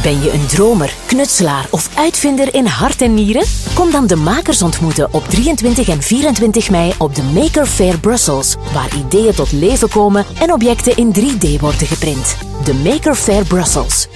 Ben je een dromer, knutselaar of uitvinder in hart en nieren? Kom dan de makers ontmoeten op 23 en 24 mei op de Maker Faire Brussels, waar ideeën tot leven komen en objecten in 3D worden geprint. De Maker Faire Brussels.